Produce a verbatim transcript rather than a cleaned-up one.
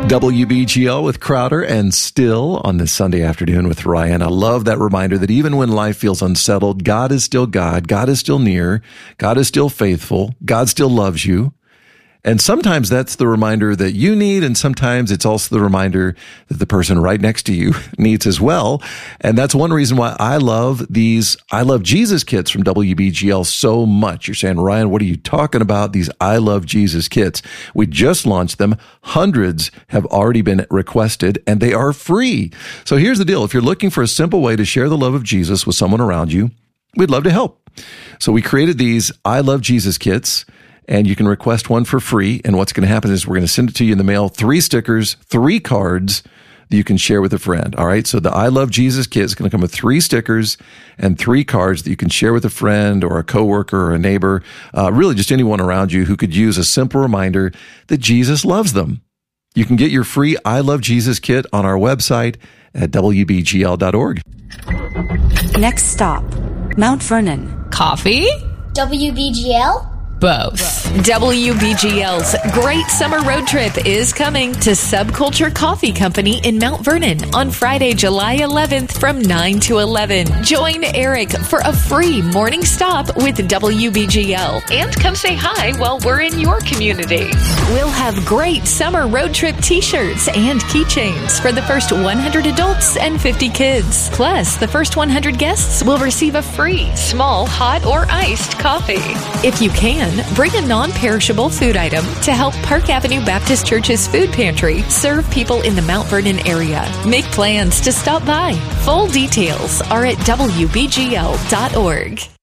W B G L with Crowder and Still on this Sunday afternoon with Ryan. I love that reminder that even when life feels unsettled, God is still God. God is still near. God is still faithful. God still loves you. And sometimes that's the reminder that you need, and sometimes it's also the reminder that the person right next to you needs as well. And that's one reason why I love these I Love Jesus kits from W B G L so much. You're saying, Ryan, what are you talking about? These I Love Jesus kits. We just launched them. Hundreds have already been requested, and they are free. So here's the deal. If you're looking for a simple way to share the love of Jesus with someone around you, we'd love to help. So we created these I Love Jesus kits. And you can request one for free. And what's going to happen is we're going to send it to you in the mail, three stickers, three cards that you can share with a friend. All right. So the I Love Jesus kit is going to come with three stickers and three cards that you can share with a friend or a coworker or a neighbor, uh, really just anyone around you who could use a simple reminder that Jesus loves them. You can get your free I Love Jesus kit on our website at W B G L dot org. Next stop, Mount Vernon. Coffee? W B G L? Both. W B G L's Great Summer Road Trip is coming to Subculture Coffee Company in Mount Vernon on Friday, July eleventh from nine to eleven. Join Eric for a free morning stop with W B G L and come say hi while we're in your community. We'll have great summer road trip t-shirts and keychains for the first one hundred adults and fifty kids. Plus, the first one hundred guests will receive a free small hot or iced coffee. If you can, bring a non-perishable food item to help Park Avenue Baptist Church's food pantry serve people in the Mount Vernon area. Make plans to stop by. Full details are at W B G L dot org.